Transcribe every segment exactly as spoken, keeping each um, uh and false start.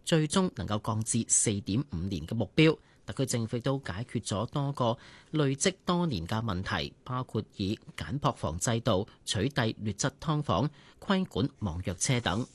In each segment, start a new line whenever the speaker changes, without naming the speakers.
最終能夠降至四點五年嘅目標。特區政府都解決咗多個累積多年嘅問題，包括以簡樸房制度取締劣質劏房、規管網約車等。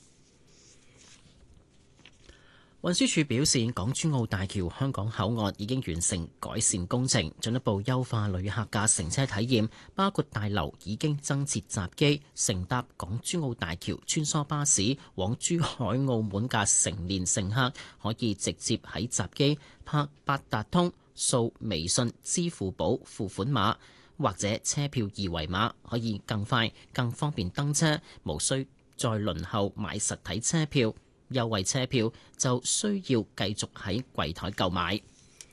運輸署表示，港珠澳大橋香港口岸已經完成改善工程，進一步優化旅客嘅乘車體驗，包括大樓已經增設閘機，乘搭港珠澳大橋穿梭巴士往珠海、澳門嘅成年乘客可以直接喺閘機拍八達通、掃微信、支付寶付款碼或者車票二維碼，可以更快、更方便登車，無需再輪候買實體車票。優惠車票就需要繼續喺櫃台購買。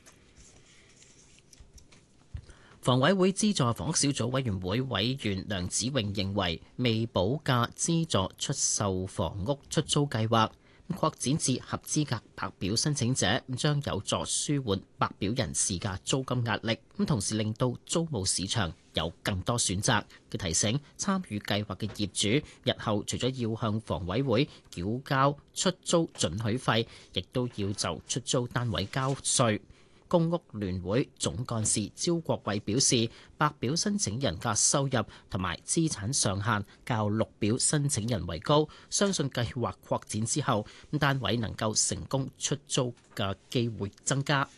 房委會資助房屋小組委員會委員梁子穎認為，未補價資助出售房屋出租計劃擴展至合資格白表申請者，將有助舒緩白表人士嘅租金壓力，咁同時令到租務市場有更多選擇。佢提醒參與計劃嘅業主，日後除咗要向房委會繳交出租准許費，亦都要就出租單位交稅。公屋聯會總幹事招國偉表示，白表申請人嘅收入同埋資產上限較綠表申請人為高，相信計劃擴展之後，單位能夠成功出租嘅機會增加。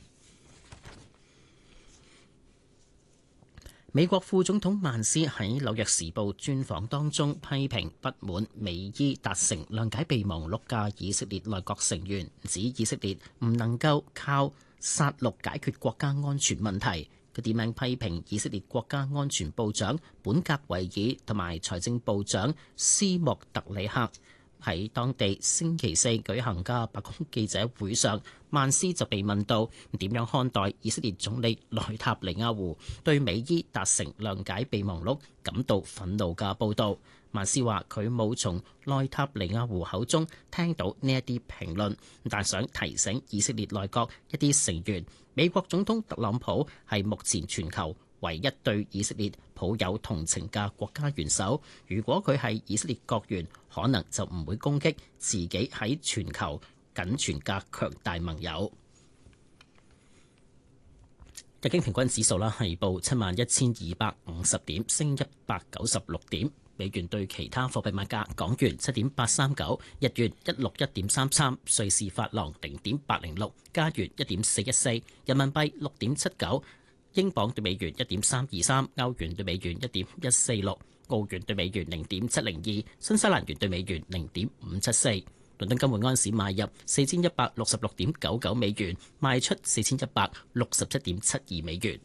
美國副總統曼斯喺紐約時報專訪當中批評不滿美伊達成諒解備忘錄嘅以色列內閣成員，指以色列唔能夠靠殺戮解決國家安全問題。佢點名批評以色列國家安全部長本格維爾同埋財政部長斯莫特里克。喺當地星期四舉行嘅白宮記者會上，曼斯就被問到點樣看待以色列總理內塔尼亞胡對美伊達成諒解備忘錄感到憤怒嘅報導。曼斯話佢冇從內塔尼亞胡口中聽到呢一啲評論，但想提醒以色列內閣一啲成員，美國總統特朗普係目前全球唯一對以色列抱有同情嘅國家元首。如果佢係以色列國員，可能就唔會攻擊自己喺全球僅存嘅強大盟友。日經平均指數啦係報七萬一千二百五十點，升一百九十六點。美元對其他貨幣賣價：港元七點八三九，日元一六一點三三，瑞士法郎零點八零六，加元一點四一四，人民幣六點七九，英鎊對美元一點三二三，歐元對美元一點一四六，澳元對美元零點七零二，新西蘭元對美元零點五七四。倫敦金每安士買入四千一百六十六點九九美元，賣出四千一百六十七點七二美元。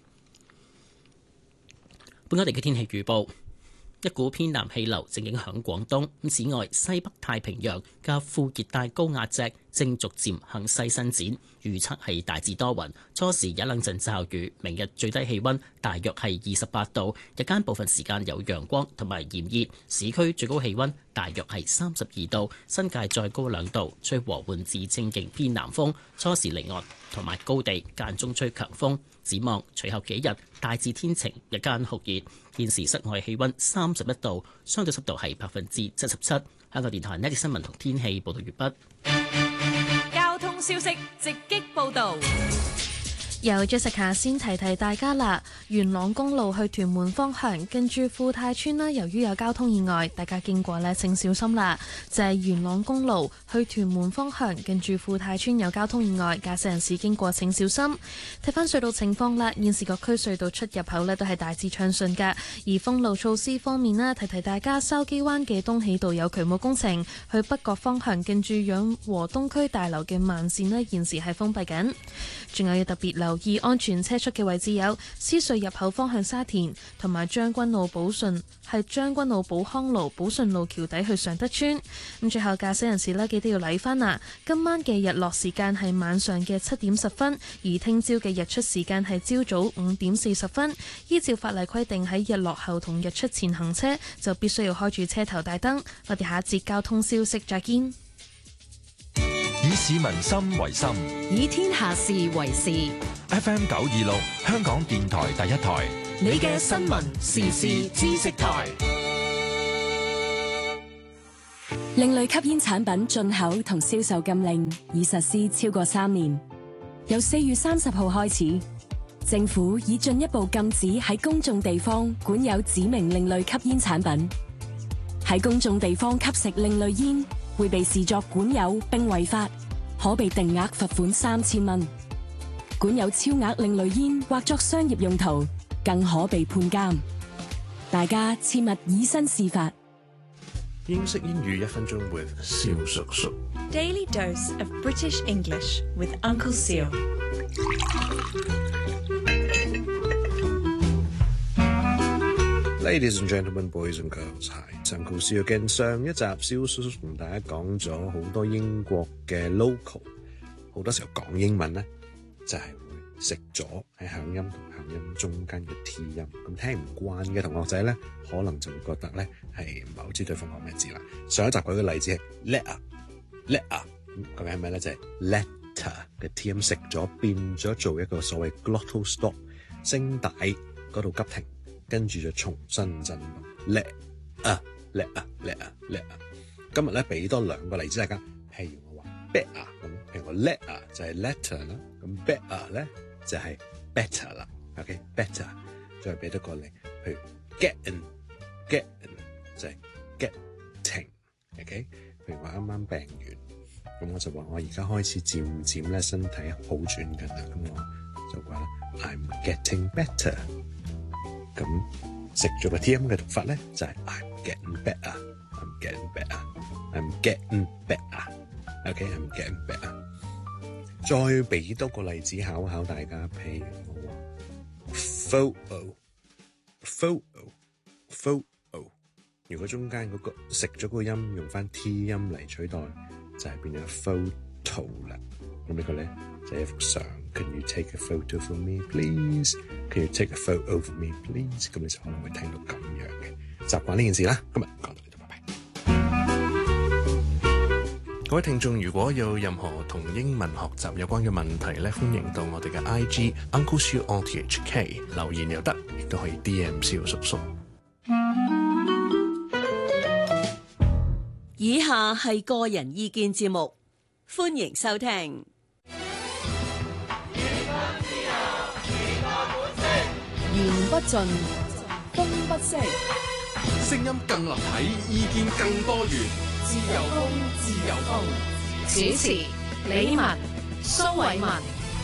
本港地區天氣預報。一股偏南氣流正影響廣東，此外西北太平洋嘅副熱帶高壓脊正逐漸向西伸展，預測係大致多雲，初時有一兩陣驟雨。明日最低氣溫大約係二十八度，日間部分時間有陽光同埋炎熱，市區最高氣溫大約係三十二度，新界再高兩度，吹和緩至清勁偏南風，初時離岸同埋高地間中吹強風。展望隨後幾日大致天晴，日間酷熱。現時室外氣溫三十一度，相對濕度係百分之七十七。香港電台呢啲新聞同天氣報道完畢。
交通消息直擊報道。
由 Jessica 先提提大家啦，元朗公路去屯門方向，近住富泰村啦，由於有交通意外，大家經過呢請小心啦。就係、是、元朗公路去屯門方向，近住富泰村有交通意外，駕駛人士經過請小心。睇翻隧道情況啦，現時各區隧道出入口呢都係大致暢順噶。而封路措施方面啦，提提大家，筲箕灣嘅東喜道有渠務工程，去北角方向近住養和東區大樓嘅慢線呢現時係封閉緊。仲有要特別留意安全車速嘅位置有獅隧入口方向沙田，同埋將軍澳寶順係將軍澳寶康路寶順路橋底去尚德村。咁最後駕駛人士呢，記得要留翻啦。今晚嘅日落時間係晚上嘅七點十分，而聽朝嘅日出時間係朝早五點四十分。依照法例規定，喺日落後同日出前行車就必須要開住車頭大燈。我哋下一節交通消息再見。
以市民心為心，
以天下事為事。
F M 九二六，香港電台第一台，
你嘅新聞時事知識台。
另類吸煙產品進口同銷售禁令已實施超過三年，由四月三十號開始，政府已進一步禁止喺公眾地方管有指明另類吸煙產品。喺公眾地方吸食另類煙，會被視作管有並違法，可被定額罰款三千蚊。管有超額另類煙或作商業用途，更可被判監。大家切勿以身試法。
英式英語一分鐘 with 蕭叔叔。
Daily dose of British English with Uncle Seal.
Ladies and gentlemen, boys and girls, hi, Uncle Seal again. 上一集蕭叔叔同大家講咗好多英國嘅 local， 好多時候講英文咧就係、是、會食咗喺響音同響音中間嘅 T 音，咁聽唔慣嘅同學仔咧，可能就會覺得咧係唔係好知對方講咩字啦。上一集舉嘅例子係 letter letter， 咁究竟係咩咧？就係、是、letter 嘅 T 音食咗變咗做一個所謂 glottal stop， 聲帶嗰度急停，跟住就重新震動 letter letter letter letter。今日咧俾多兩個例子大家，譬如我話 better 咁，譬如我 letter 就係 letter 啦，咁 better 咧就係 better 啦。OK better， 再俾多個例，譬如 getting getting 就係 getting。OK， 譬如我啱啱病完，咁我就話我而家開始漸漸咧身體好轉緊啦，咁我就話啦 I'm getting better。咁食咗個 T 音嘅讀法咧，就係、是、I'm getting better，I'm getting better，I'm getting better。OK，I'm getting better。再俾多個例子考考大家，譬如我話 photo，photo，photo。如果中間嗰、那個食咗個音，用翻 T 音嚟取代，就係、是、變咗 photo 啦。咁呢個咧就係、是、一幅相。Can you take a photo for me, please? Can you take a photo of me, please? 咁你就可能會聽到咁樣嘅習慣呢件事啦。今日講到呢度，拜拜。各位聽眾，如果有任何同英文學習有關嘅問題咧，歡迎到我哋嘅 I G Uncle Siu O T H K 留言又得，亦都可以 D M 蕭叔叔。
以下係個人意見節目，歡迎收聽。
言不盡，風不息，
聲音更立體，意見更多元。自由風，自由風。
主持李文、蘇偉文。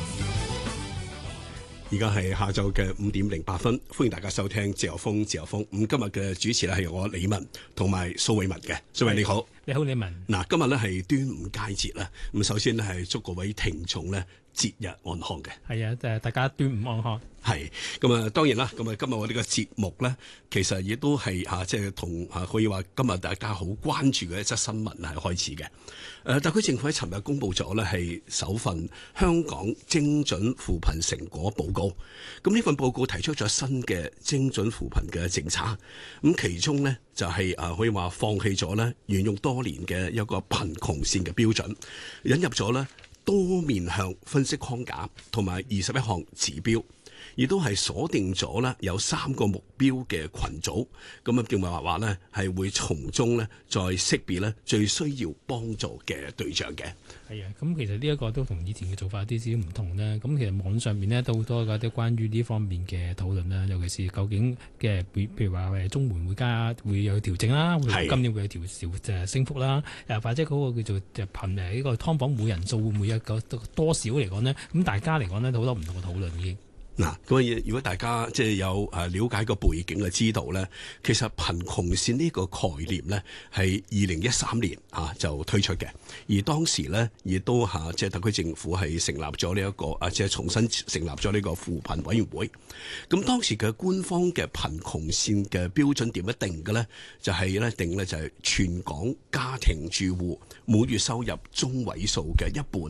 而家係下晝嘅五點零八分，歡迎大家收聽自由風自由風。咁今日嘅主持咧係我李文同埋蘇偉文嘅。蘇偉你好，
你好李文。
嗱，今日咧係端午佳節啦。咁首先咧係祝各位聽眾咧節日安康嘅。
係啊，誒大家端午安康。
係咁啊，當然啦。咁啊，今日我哋嘅節目咧，其實亦都係嚇，即係同嚇可以話今日大家好關注嘅一則新聞係開始嘅。誒，特區政府喺尋日公布咗咧係首份香港精準扶貧成果報告。咁呢份報告提出咗新嘅精準扶貧嘅政策。咁其中呢，就係誒可以話放棄咗咧沿用多年嘅一個貧窮線嘅標準，引入咗咧多面向分析框架同埋二十一項指標。亦都係鎖定咗咧有三個目標嘅群組，咁啊，正話話咧係會從中咧再識別咧最需要幫助嘅對象嘅。
係啊，咁其實呢一個都同以前嘅做法有啲少少唔同啦。咁其實網上面咧都好多嗰啲關於呢方面嘅討論啦，尤其是究竟嘅譬如話誒綜援會加會有調整啦，會今年會有調調誒升幅啦，又或者嗰個叫做誒貧誒呢個劏房戶人數會唔會有個多少嚟講呢？咁大家嚟講呢，好多唔同嘅討論已經。
嗱，咁如果大家即係有誒了解個背景就知道咧，其實貧窮線呢個概念咧係二零一三年嚇就推出嘅，而當時咧亦都嚇即係特區政府係成立咗呢一個啊，即係重新成立咗呢個扶貧委員會。咁當時嘅官方嘅貧窮線嘅標準點樣定嘅咧？就係咧定咧就係全港家庭住戶每月收入中位數嘅一半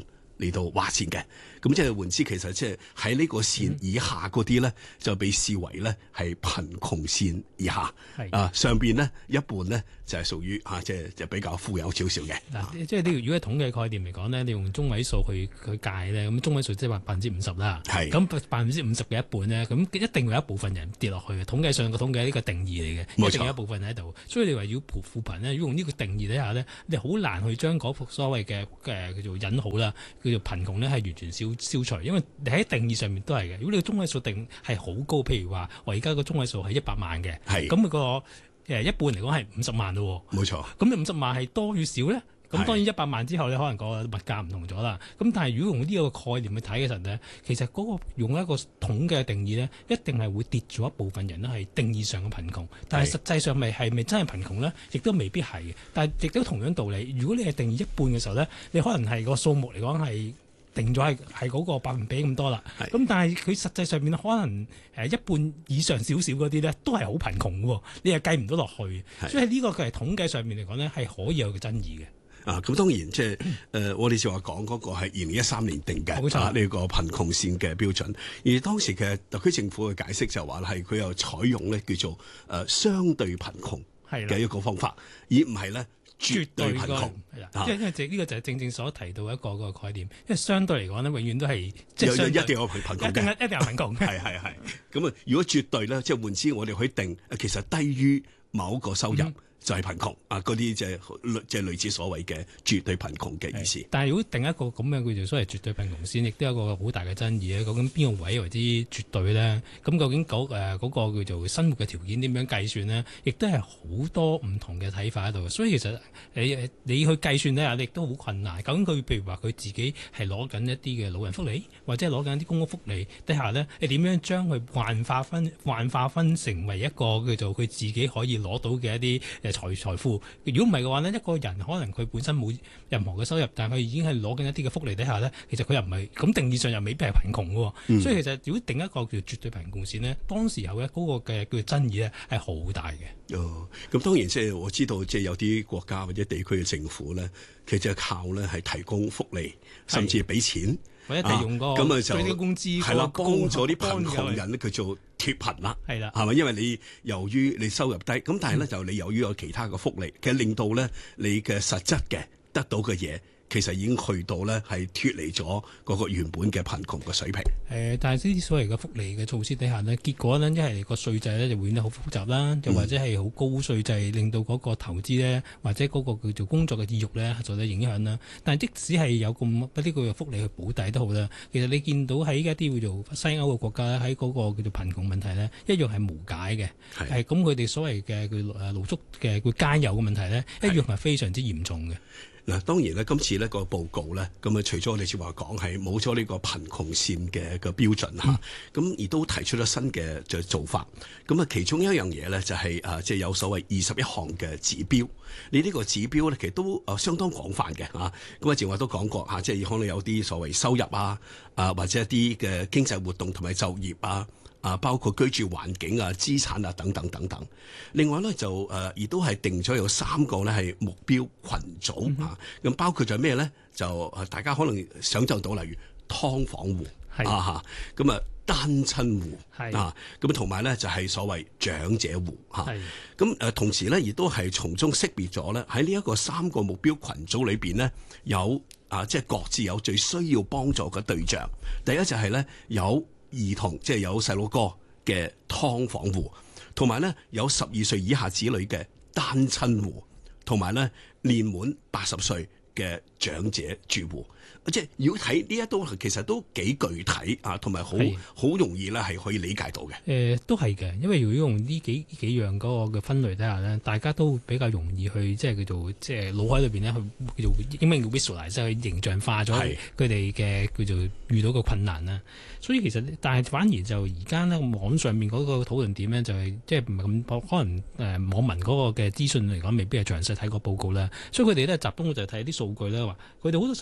嚟到劃線嘅。咁即係換之，其實即係喺呢個線以下嗰啲咧，就被視為咧係貧窮線以下。啊，上邊呢一半呢就係屬於嚇，即係就比較富有少少嘅。
嗱，即係呢個如果係統計概念嚟講呢，你用中位數去去計咧，咁中位數即係話百分之五十啦。係。咁百分之五十嘅一半呢，咁一定會有一部分人跌落去嘅。統計上個統計係呢個定義嚟嘅，一定有一部分喺度。所以你話要扶扶貧呢，如果用呢個定義底下呢，你好難去將嗰幅所謂嘅誒叫做引號啦，叫做貧窮呢係完全消消除，因為你喺定義上面都係嘅。如果你個中位數定係好高，譬如話我而家個中位數係一百萬嘅，係咁個誒一半嚟講係五十萬咯。
冇錯。咁
你五十萬係多與少咧？咁當然一百萬之後咧，可能個物價唔同咗啦。咁但係如果用呢個概念去睇嘅時候咧，其實嗰個用一個統嘅定義咧，一定係會跌咗一部分人咧係定義上嘅貧窮。但係實際上咪係咪真係貧窮咧？亦都未必係嘅。但係亦都同樣道理，如果你係定義一半嘅時候咧，你可能係個數目嚟講係定咗係係嗰個百分比咁多啦。咁但係佢實際上面可能誒一半以上少少嗰啲咧，都係好貧窮嘅喎。你係計唔到落去。所以喺呢個嘅統計上面嚟講咧，係可以有個爭議嘅。
啊，咁當然即係誒，我哋就話講嗰個係二零一三年定嘅啊呢個貧窮線嘅標準，而當時嘅特區政府嘅解釋就話係佢又採用咧叫做誒、呃、相對貧窮嘅一個方法，而唔係咧絕對貧窮。
即係因為呢個就係正正所提到一個個概念，因為相對嚟講咧，永遠都係即係
一定有貧貧窮嘅，
一定一定有貧窮。
係係係。咁啊，如果絕對咧，即係換之，我哋可以定其實低於某一個收入。嗯就係貧窮啊！嗰啲即係即係類似所謂嘅絕對貧窮嘅意思。
但係如果定一個咁樣叫做所謂絕對貧窮線，亦都有一個好大嘅爭議咧。究竟邊個位為之絕對咧？咁究竟嗰誒嗰個叫做生活嘅條件點樣計算咧？亦都係好多唔同嘅睇法喺度。所以其實你你去計算咧，你亦都好困難。究竟佢譬如話佢自己係攞緊一啲嘅老人福利，或者係攞緊一啲公屋福利底下咧，你點樣將佢幻化分幻化分成為一個叫做佢自己可以攞到嘅一啲誒財財富？如果唔係嘅話呢，一個人可能佢本身冇任何嘅收入，但係佢已經係攞緊一啲嘅福利底下呢，其實佢又唔係咁定義上又未必係貧窮嘅。嗯、所以其實如果定一個叫絕對貧窮線呢，當時候嘅嗰個嘅叫爭議呢係好大嘅。
哦，咁當然即係我知道，即係有啲國家或者地區嘅政府呢，其實靠呢係提供福利，甚至係俾錢。
或者利用個
咁啊就
最低工資
係啦，幫咗啲貧窮人咧，佢做脫貧啦，係啦，係咪？因為你由於你收入低，咁但係咧、嗯、就你由於有其他嘅福利，其實令到咧你嘅實質嘅得到嘅嘢，其實已經去到咧係脫離咗嗰個原本嘅貧窮嘅水平。誒、
呃，但係呢啲所謂嘅福利嘅措施底下呢，結果呢，一係個稅制咧就會變得好複雜啦，又或者係好高稅制，令到嗰個投資咧，或者嗰個叫做工作嘅意欲咧受到影響啦。但係即使係有咁一啲個福利去保底都好啦，其實你見到喺一啲叫做西歐嘅國家咧，喺嗰個叫做貧窮問題咧，一樣係無解嘅。係咁，佢哋所謂嘅叫誒露宿嘅叫奸友嘅問題咧，一樣係非常之嚴重嘅。
嗱，當然咧，今次呢個報告咧，咁啊，除咗我哋先話講係冇咗呢個貧窮線嘅個標準嚇，咁亦、嗯、都提出咗新嘅就做法。咁啊，其中一樣嘢咧就係、是、啊，即、就、係、是、有所謂二十一項嘅指標。你呢個指標咧，其實都啊相當廣泛嘅嚇。咁啊，正話都講過嚇，即係可能有啲所謂收入啊，啊或者一啲嘅經濟活動同埋就業啊。啊，包括居住環境啊、資產啊等等等等。另外咧就誒，亦、呃、都係定咗有三個咧係目標群組、嗯、啊。咁包括咗咩咧？就誒，大家可能想像到，例如劏房戶啊嚇，咁啊單親戶啊，咁同埋咧就係、是、所謂長者戶嚇。咁誒、啊，同時咧亦都係從中識別咗咧喺呢一個三個目標群組裏邊呢，有啊，即、就、係、是、各自有最需要幫助嘅對象。第一就係咧有兒童，即係有細路哥嘅劏房戶，同埋咧有十二歲以下子女嘅單親戶，同埋咧年滿八十歲嘅長者住戶。即係如果睇呢一都其實都幾具體啊，同埋好好容易咧係可以理解到嘅。誒、
呃，都係嘅，因為如果用呢幾幾樣嗰個嘅分類底下咧，大家都比較容易去即係叫做即係腦海裏邊咧去叫做英文叫 visualize，即係去形象化咗佢哋嘅叫做遇到嘅困難啦。所以其實，但係反而就而家呢網上面嗰個討論點呢，就係即係唔係咁可能誒、呃、網民嗰個嘅資訊嚟講，未必係詳細睇個報告啦。所以佢哋咧集中就係睇啲數據咧，話佢哋好多時候都第一個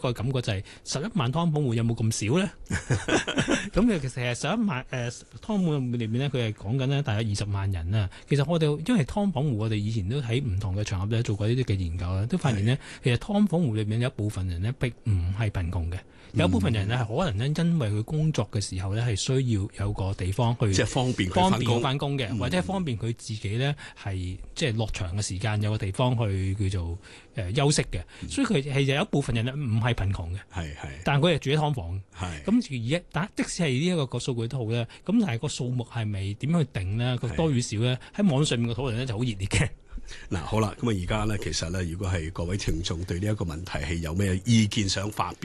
個感覺就係十一萬劏房戶有冇咁少咧？咁其實係十一萬誒劏房戶裏面咧，佢係講緊咧大約二十萬人啊。其實我哋因為劏房戶，我哋以前都喺唔同嘅場合咧做過呢啲嘅研究啦，都發現呢，其實劏房戶裏面有一部分人呢並唔係貧窮嘅。有一部分人咧係可能咧，因為佢工作嘅時候咧係需要有個地方去，
即係方便佢
方便翻工嘅，或者方便佢自己咧係即係落場嘅時間有個地方去叫做誒、呃、休息嘅。嗯、所以佢係有一部分人咧唔係貧窮嘅，
係係，
但係佢係住喺劏房。
係
咁而一但即使係呢一個個數據都好咧，咁但係個數目係咪點樣去定呢？個多與少咧？喺網上面嘅討論咧就好熱烈嘅。
嗱，好啦，咁啊而家咧，其實咧，如果係各位聽眾對呢一個問題係有咩意見想發表